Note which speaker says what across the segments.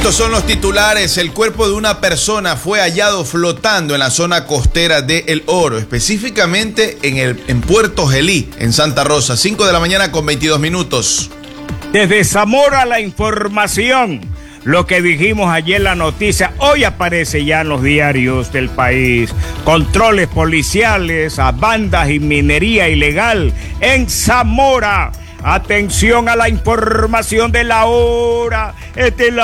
Speaker 1: Estos son los titulares. El cuerpo de una persona fue hallado flotando en la zona costera de El Oro, específicamente en Puerto Gelí, en Santa Rosa. 5 de la mañana con 22 minutos.
Speaker 2: Desde Zamora la información. Lo que dijimos ayer en la noticia, hoy aparece ya en los diarios del país. Controles policiales a bandas y minería ilegal en Zamora. Atención a la información de la hora. Esta es la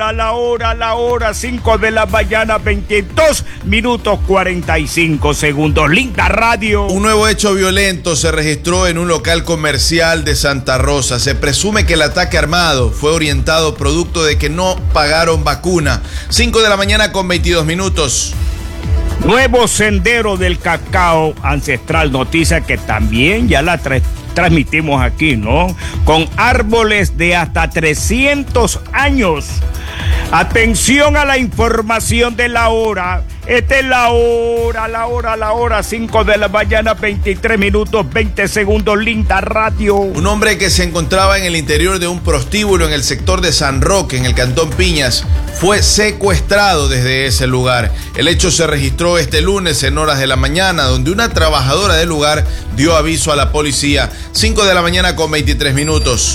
Speaker 2: hora, 5 de la mañana, 22 minutos 45 segundos. Linda Radio.
Speaker 1: Un nuevo hecho violento se registró en un local comercial de Santa Rosa. Se presume que el ataque armado fue orientado producto de que no pagaron vacuna. 5 de la mañana con 22 minutos.
Speaker 2: Nuevo sendero del cacao ancestral, noticia que también ya la transmitimos aquí, ¿no? Con árboles de hasta 300 años. Atención a la información de la hora. Esta es la hora, 5 de la mañana, 23 minutos, 20 segundos, Linda Radio.
Speaker 1: Un hombre que se encontraba en el interior de un prostíbulo en el sector de San Roque, en el cantón Piñas, fue secuestrado desde ese lugar. El hecho se registró este lunes en horas de la mañana, donde una trabajadora del lugar dio aviso a la policía. 5 de la mañana con 23 minutos.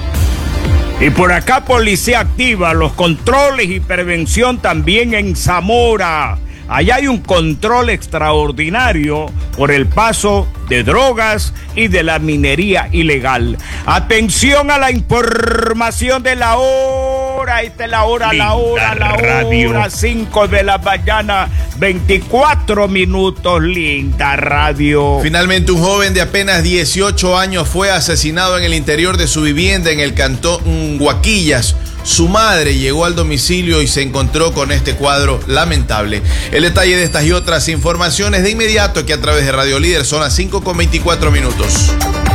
Speaker 2: Y por acá policía activa los controles y prevención también en Zamora. Allá hay un control extraordinario por el paso de drogas y de la minería ilegal. Atención a la información de la hora. Esta es la hora,
Speaker 1: Radio.
Speaker 2: 5 de la mañana, 24 minutos, Linda Radio.
Speaker 1: Finalmente, un joven de apenas 18 años fue asesinado en el interior de su vivienda en el cantón Huaquillas. Su madre llegó al domicilio y se encontró con este cuadro lamentable. El detalle de estas y otras informaciones de inmediato aquí a través de Radio Líder. Son las 5 con 24 minutos.